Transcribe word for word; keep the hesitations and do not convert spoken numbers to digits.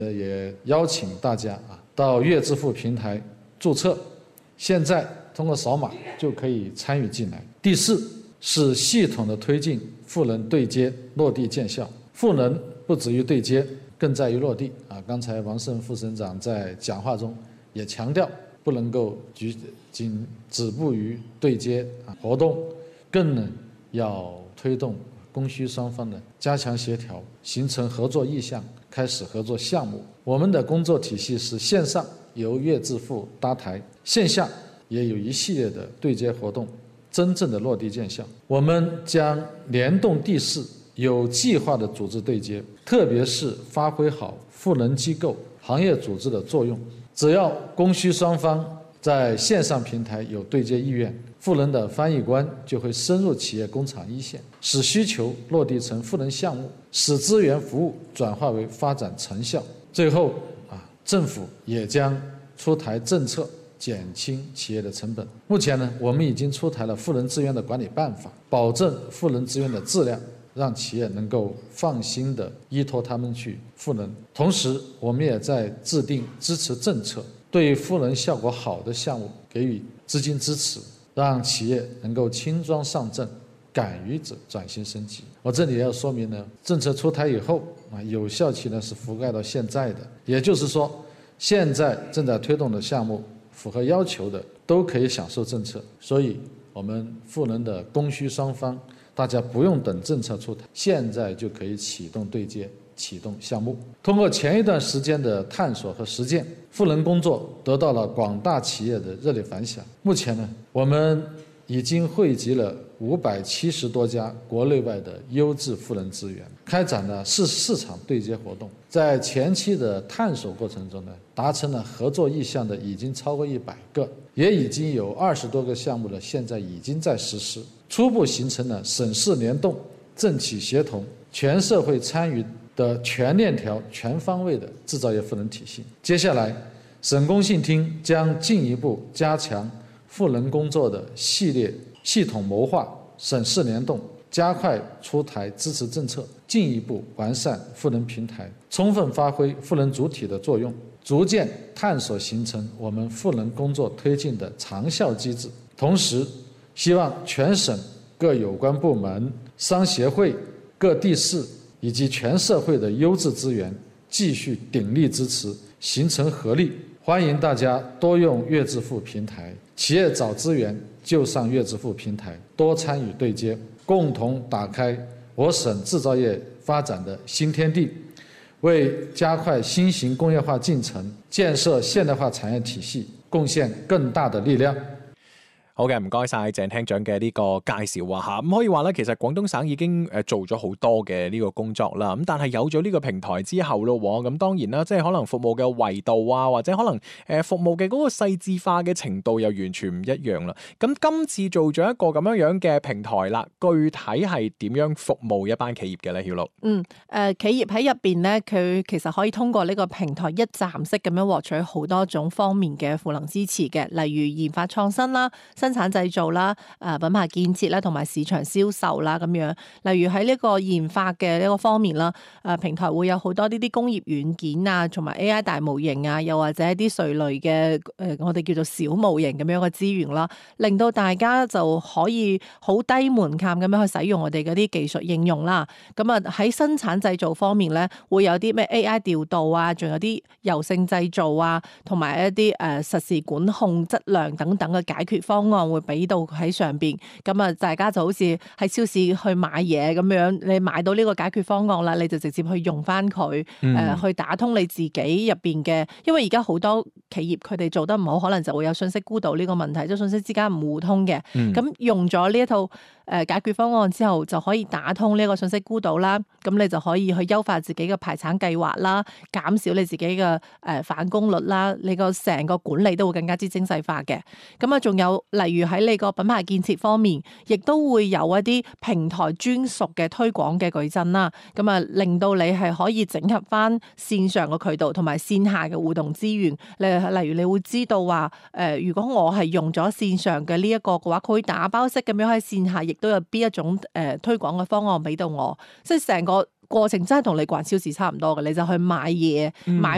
也邀请大家啊到粤支付平台注册，现在通过扫码就可以参与进来。第四是系统的推进赋能对接落地见效，赋能不止于对接，更在于落地啊。刚才王胜副省长在讲话中也强调，不能够局仅止步于对接活动，更呢要推动供需双方的加强协调，形成合作意向，开始合作项目。我们的工作体系是线上由粤支付搭台，线下也有一系列的对接活动，真正的落地见效。我们将联动地市，有计划的组织对接，特别是发挥好赋能机构、行业组织的作用。只要供需双方在线上平台有对接意愿，赋能的翻译官就会深入企业工厂一线，使需求落地成赋能项目，使资源服务转化为发展成效。最后啊，政府也将出台政策，减轻企业的成本。目前呢，我们已经出台了赋能资源的管理办法，保证赋能资源的质量，让企业能够放心的依托他们去赋能。同时，我们也在制定支持政策，对赋能效果好的项目给予资金支持，让企业能够轻装上阵，敢于转型升级。我这里要说明呢，政策出台以后啊，有效期呢是覆盖到现在的，也就是说，现在正在推动的项目符合要求的都可以享受政策。所以，我们赋能的供需双方，大家不用等政策出台，现在就可以启动对接，启动项目。通过前一段时间的探索和实践，赋能工作得到了广大企业的热烈反响。目前呢，我们已经汇集了五百七十多家国内外的优质赋能资源，开展了四十四场对接活动。在前期的探索过程中呢，达成了合作意向的已经超过一百个，也已经有二十多个项目呢，现在已经在实施，初步形成了省市联动、政企协同、全社会参与的全链条、全方位的制造业赋能体系。接下来，省工信厅将进一步加强赋能工作的系列系统谋划、省市联动，加快出台支持政策，进一步完善赋能平台，充分发挥赋能主体的作用，逐渐探索形成我们赋能工作推进的长效机制。同时，希望全省各有关部门、商协会、各地市以及全社会的优质资源继续鼎力支持，形成合力。欢迎大家多用粤支付平台，企业找资源就上粤支付平台，多参与对接，共同打开我省制造业发展的新天地，为加快新型工业化进程、建設現代化產業體系貢獻更大的力量。 好嘅，唔該晒鄭廳長嘅呢個介紹啊嚇，咁可以話咧，其實廣東省已經誒做咗好多嘅呢個工作啦。咁但係有咗呢個平台之後咯，咁當然啦，即係可能服務嘅維度啊，或者可能誒服務嘅嗰個細緻化嘅程度又完全唔一樣啦。咁今次做咗一個咁樣樣嘅平台啦，具體係點樣服務一班企業嘅咧？曉露嗯誒、呃，企業喺入邊咧，佢其實可以通過呢個平台一站式咁樣獲取好多種方面嘅賦能支持嘅，例如研發創新啦、生產製造啦、誒品牌建設啦，同埋市場銷售啦咁樣。例如喺呢個研發嘅呢個方面啦，誒平台會有好多呢啲工業軟件啊，同埋 A I 大模型啊，又或者一啲瑞類嘅誒我哋叫做小模型咁樣嘅資源啦，令到大家就可以好低門檻咁樣去使用我哋嗰啲技術應用啦。咁啊喺生產製造方面咧，會有啲咩 A I 調度啊，仲有啲柔性製造啊，同埋一啲誒實時管控質量等等嘅解決方案會俾到喺上邊，咁啊大家就好似喺超市去買嘢咁樣，你買到呢個解決方案啦，你就直接去用翻佢，誒、嗯呃、去打通你自己入邊嘅，因為而家好多企業佢哋做得唔好，可能就會有信息孤島呢個問題，即係信息之間唔互通嘅。咁、嗯、用咗呢一套誒解決方案之後，就可以打通呢個信息孤島啦。咁你就可以去優化自己嘅排產計劃啦，減少你自己嘅誒返工率啦，你個成個管理都會更加之精細化嘅。咁啊，仲有例如喺你個品牌建設方面，亦都會有一啲平台專屬嘅推廣嘅矩陣啦。咁啊，令到你係可以整合翻線上嘅渠道同埋線下嘅互動資源。例例如你會知道話，誒、呃，如果我係用咗線上嘅呢一個嘅話，佢會打包式咁樣喺線下，亦都有邊一種誒、呃、推廣嘅方案俾到我，即係成個過程真係同你逛超市差唔多嘅，你就去買嘢買。